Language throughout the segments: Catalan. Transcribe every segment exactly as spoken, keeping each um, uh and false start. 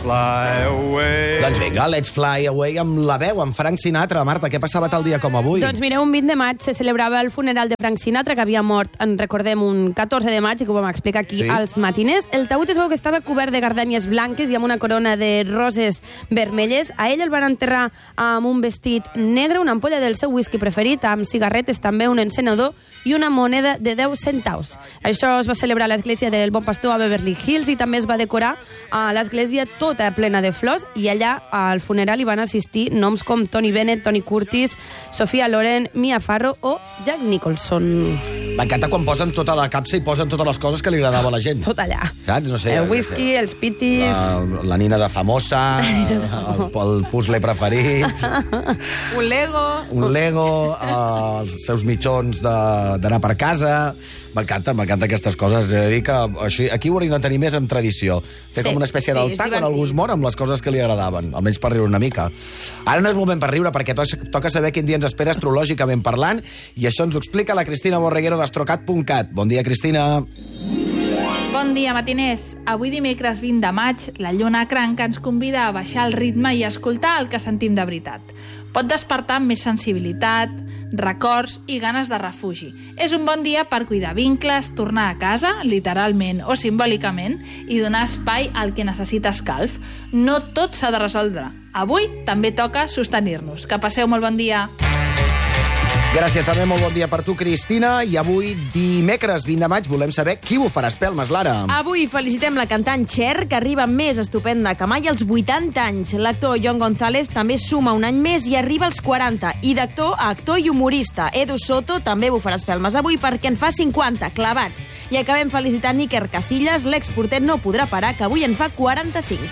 Fly away. Doncs vinga, let's fly away amb la veu, amb Frank Sinatra. Marta, què passava tal dia com avui? Doncs mireu, un vint de maig se celebrava el funeral de Frank Sinatra, que havia mort, en recordem, un catorze de maig, i que ho vam explicar aquí Sí. als matiners. El taüt es veu que estava cobert de gardènies blanques i amb una corona de roses vermelles. A ell el van enterrar amb un vestit negre, una ampolla del seu whisky preferit, amb cigarretes, també un encenedor i una moneda de deu centaus. Això es va celebrar a l'església del Bon Pastor a Beverly Hills i també es va decorar a l'església tota plena de flors, i allà al funeral hi van assistir noms com Tony Bennett, Tony Curtis, Sofia Loren, Mia Farrow o Jack Nicholson. M'encanta quan posen tota la capsa i posen totes les coses que li agradava a la gent. Tot allà. Saps? No sé. El whisky, els pitis... La, la nina de famosa, el, el puzzle preferit, Un Lego... un Lego, eh, els seus mitjons de- d'anar per casa. M'encanta, m'encanta aquestes coses. He de dir que així, aquí ho hauríem de tenir més en tradició. Fer Sí, com una espècie sí, del és tac on divertit. algú es mor amb les coses que li agradaven, almenys per riure una mica. Ara no és moment per riure, perquè to toca saber quin dia ens espera astrològicament parlant, i això ens ho explica la Cristina Borreguero d'astrocat punt cat. Bon dia, Cristina. Bon dia, matiners. Avui dimecres vint de maig, la lluna cranca ens convida a baixar el ritme i a escoltar el que sentim de veritat. Pot despertar més sensibilitat, records i ganes de refugi. És un bon dia per cuidar vincles, tornar a casa, literalment o simbòlicament, i donar espai al que necessita escalf. No tot s'ha de resoldre. Avui també toca sostenir-nos. Que passeu molt bon dia. Gràcies, també molt bon dia per tu, Cristina. I avui, dimecres vint de maig, volem saber qui bufarà espelmes, Lara. Avui felicitem la cantant Cher, que arriba més estupenda que mai als vuitanta anys. L'actor John González també suma un any més i arriba als quaranta. I d'actor a actor i humorista. Edu Soto també bufarà espelmes avui perquè en fa cinquanta, clavats. I acabem felicitant Iker Casillas, l'exporter no podrà parar, que avui en fa quaranta-cinc.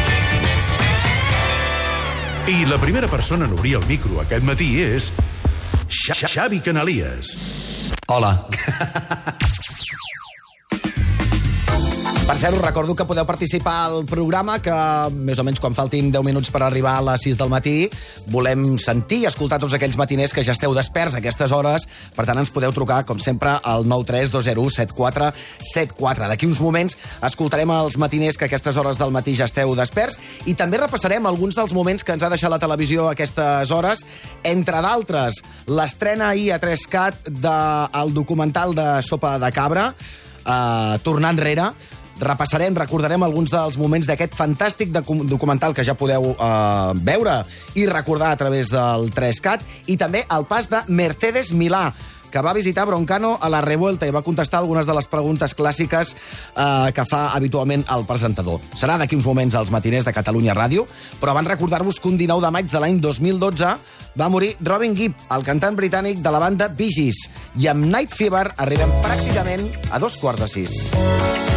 I la primera persona en obrir el micro aquest matí és Xavi Canalies. Hola. Per cert, us recordo que podeu participar al programa, que més o menys quan faltin deu minuts per arribar a les sis del matí volem sentir i escoltar tots aquells matiners que ja esteu desperts a aquestes hores. Per tant, ens podeu trucar, com sempre, al nou tres dos zero u set quatre set quatre. D'aquí uns moments escoltarem els matiners que a aquestes hores del matí ja esteu desperts i també repassarem alguns dels moments que ens ha deixat la televisió a aquestes hores, entre d'altres, l'estrena ahir a tres cat del documental de Sopa de Cabra, eh, Tornar enrere. Repassarem, recordarem alguns dels moments d'aquest fantàstic documental que ja podeu eh, veure i recordar a través del tres cat, i també el pas de Mercedes Milà, que va visitar Broncano a la Revuelta i va contestar algunes de les preguntes clàssiques eh, que fa habitualment el presentador. Serà d'aquí uns moments als matiners de Catalunya Ràdio, però abans recordar-vos que un dinou de maig de l'any dos mil dotze va morir Robin Gibb, el cantant britànic de la banda Bee Gees, i amb Night Fever arribem pràcticament a dos quarts de sis.